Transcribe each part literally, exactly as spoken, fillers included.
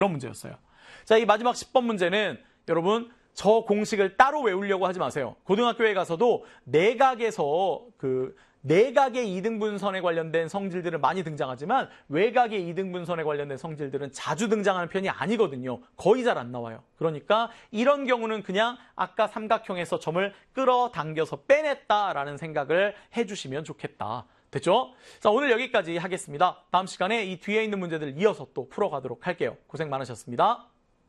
그런 문제였어요. 자, 이 마지막 십 번 문제는 여러분 저 공식을 따로 외우려고 하지 마세요. 고등학교에 가서도 내각에서 그 내각의 이등분선에 관련된 성질들은 많이 등장하지만 외각의 이등분선에 관련된 성질들은 자주 등장하는 편이 아니거든요. 거의 잘 안 나와요. 그러니까 이런 경우는 그냥 아까 삼각형에서 점을 끌어당겨서 빼냈다라는 생각을 해주시면 좋겠다. 됐죠? 자, 오늘 여기까지 하겠습니다. 다음 시간에 이 뒤에 있는 문제들 이어서 또 풀어가도록 할게요. 고생 많으셨습니다.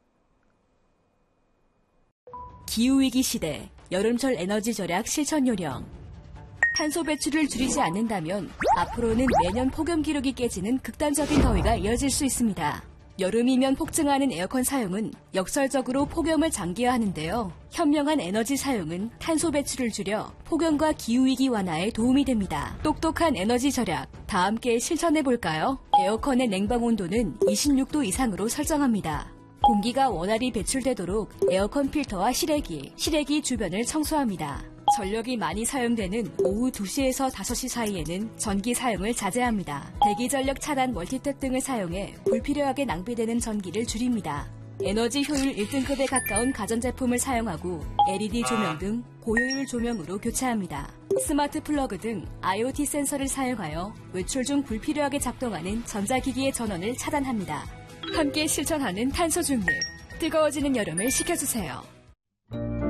기후위기 시대, 여름철 에너지 절약 실천 요령. 탄소 배출을 줄이지 않는다면 앞으로는 매년 폭염 기록이 깨지는 극단적인 더위가 이어질 수 있습니다. 여름이면 폭증하는 에어컨 사용은 역설적으로 폭염을 장기화하는데요. 현명한 에너지 사용은 탄소 배출을 줄여 폭염과 기후위기 완화에 도움이 됩니다. 똑똑한 에너지 절약, 다 함께 실천해볼까요? 에어컨의 냉방 온도는 이십육 도 이상으로 설정합니다. 공기가 원활히 배출되도록 에어컨 필터와 실외기, 실외기 주변을 청소합니다. 전력이 많이 사용되는 오후 두 시에서 다섯 시 사이에는 전기 사용을 자제합니다. 대기전력 차단 멀티탭 등을 사용해 불필요하게 낭비되는 전기를 줄입니다. 에너지 효율 일 등급에 가까운 가전제품을 사용하고 엘이디 조명 등 고효율 조명으로 교체합니다. 스마트 플러그 등 아이오티 센서를 사용하여 외출 중 불필요하게 작동하는 전자기기의 전원을 차단합니다. 함께 실천하는 탄소 중립, 뜨거워지는 여름을 식혀주세요.